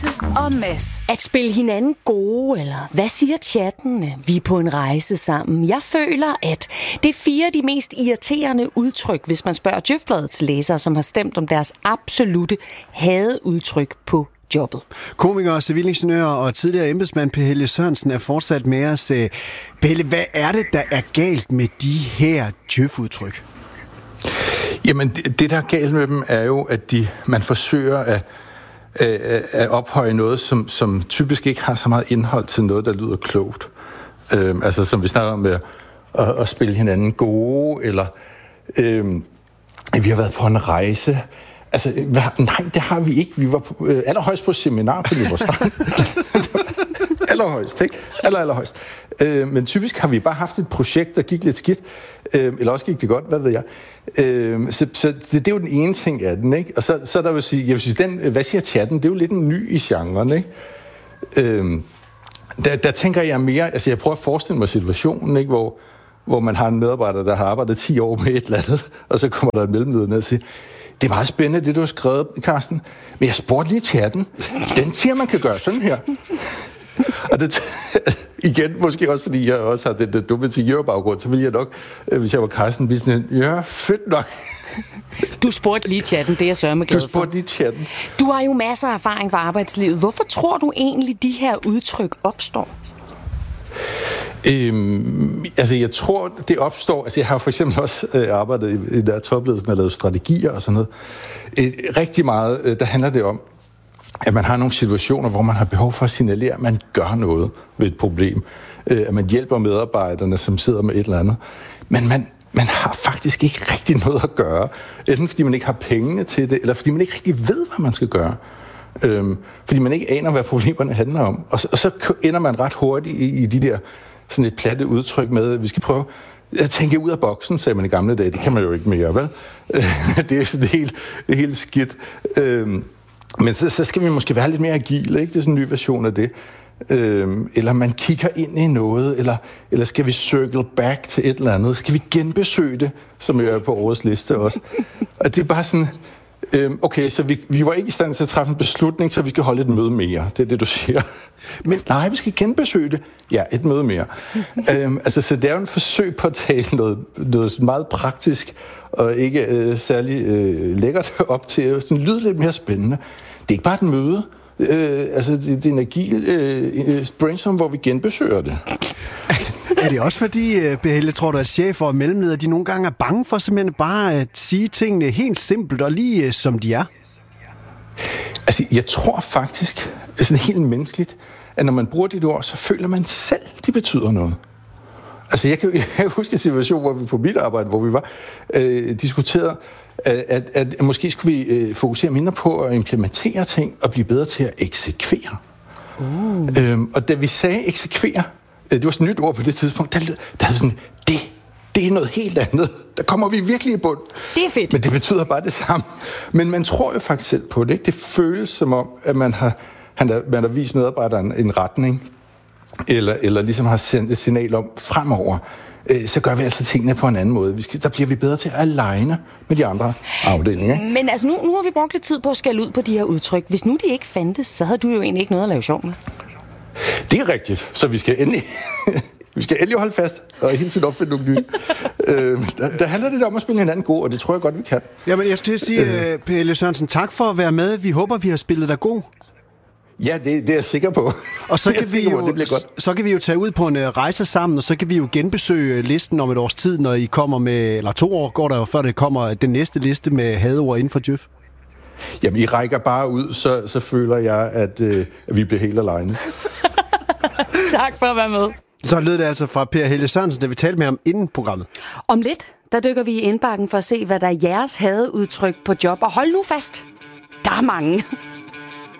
Louise og Mads. At spille hinanden gode, eller hvad siger chatten? Vi er på en rejse sammen. Jeg føler, at det er 4 af de mest irriterende udtryk, hvis man spørger Djøfbladets læsere, som har stemt om deres absolute hadeudtryk på jobbet. Komiker, civilingeniør og tidligere embedsmand Per Helge Sørensen er fortsat med os. Pelle, hvad er det, der er galt med de her djøf-udtryk? Jamen, det der er galt med dem, er jo, at man forsøger at ophøje noget, som typisk ikke har så meget indhold til noget, der lyder klogt. Altså, som vi snakker om med at spille hinanden gode, eller vi har været på en rejse. Altså, nej, det har vi ikke. Vi var allerhøjst på seminar på Nyborg Strand. Allerhøjst, ikke? Allerhøjst. Men typisk har vi bare haft et projekt, der gik lidt skidt. Eller også gik det godt, hvad ved jeg. Så det er jo den ene ting af den, ikke? Og så der vil sige, jeg vil sige, hvad siger chatten? Det er jo lidt en ny i genren, ikke? Der tænker jeg mere, altså jeg prøver at forestille mig situationen, ikke? Hvor man har en medarbejder, der har arbejdet 10 år med et eller andet, og så kommer der en mellemleder ned og siger, det er meget spændende, det du har skrevet, Carsten, men jeg spurgte lige chatten. Den siger, man kan gøre sådan her. Og det, igen, måske også fordi jeg også har den dumme ingeniørbaggrund, så ville jeg nok, hvis jeg var Carsten, blive sådan, ja, fedt nok. Du spurgte lige chatten, det er jeg sørme glad for. Du spurgte lige chatten. Du har jo masser af erfaring fra arbejdslivet. Hvorfor tror du egentlig, de her udtryk opstår? Altså jeg tror det opstår. Altså jeg har for eksempel også arbejdet i der topledelsen og lavet strategier og sådan noget. Rigtig meget der handler det om, at man har nogle situationer, hvor man har behov for at signalere, at man gør noget ved et problem. At man hjælper medarbejderne, som sidder med et eller andet. Men man har faktisk ikke rigtig noget at gøre. Enten fordi man ikke har pengene til det, eller fordi man ikke rigtig ved, hvad man skal gøre. Fordi man ikke aner, hvad problemerne handler om. Og så ender man ret hurtigt i de der sådan et platte udtryk med, at vi skal prøve at tænke ud af boksen, sagde man i gamle dage. Det kan man jo ikke mere, vel? Det er sådan helt skidt. Men så skal vi måske være lidt mere agile, ikke? Det er sådan en ny version af det. Eller man kigger ind i noget, eller skal vi circle back til et eller andet? Skal vi genbesøge det, som er på årets liste også? Og det er bare sådan, okay, så vi var ikke i stand til at træffe en beslutning, så vi skal holde et møde mere. Det er det, du siger. Men nej, vi skal genbesøge det. Ja, et møde mere. Så det er jo en forsøg på at tale noget meget praktisk, og ikke særlig lækkert op til at lyde lidt mere spændende. Det er ikke bare et møde. Det er en agil brainstorm, hvor vi genbesøger det. Er det også fordi, Behelle, tror du, at chefer og mellemledere, de nogle gange er bange for simpelthen bare at sige tingene helt simpelt og lige som de er? Altså, jeg tror faktisk, sådan helt menneskeligt, at når man bruger de ord, så føler man selv, de betyder noget. Altså, jeg kan huske en situation, hvor vi på mit arbejde, hvor vi var diskuteret, at måske skulle vi fokusere mindre på at implementere ting og blive bedre til at eksekvere. Og da vi sagde eksekvere, det var sådan et nyt ord på det tidspunkt, der er sådan, det er noget helt andet. Der kommer vi virkelig i bund. Det er fedt. Men det betyder bare det samme. Men man tror jo faktisk selv på det, ikke? Det føles som om, at man har vist medarbejderen en retning, eller ligesom har sendt et signal om fremover, så gør vi altså tingene på en anden måde. Der bliver vi bedre til at aligne med de andre afdelinger. Men altså nu har vi brugt lidt tid på at skælde ud på de her udtryk. Hvis nu de ikke fandtes, så havde du jo egentlig ikke noget at lave sjov med. Det er rigtigt, så vi skal endelig holde fast og hele tiden opfinde nogle nye. Der handler det om at spille hinanden god, og det tror jeg godt, vi kan. Jamen, jeg skal til at sige, Per Helge Sørensen, tak for at være med. Vi håber, vi har spillet dig god. Ja, det er jeg sikker på. Og så kan vi jo tage ud på en rejse sammen, og så kan vi jo genbesøge listen om et års tid, når I kommer med, eller 2 år går der jo, før det kommer den næste liste med hadeord inden for djøf. Jamen, I rækker bare ud, så føler jeg, at vi bliver helt alene. Tak for at være med. Så lød det altså fra Per Helge Sørensen, da vi talte med ham inden programmet. Om lidt, der dykker vi i indbakken for at se, hvad der er jeres hadeudtryk på job. Og hold nu fast, der er mange.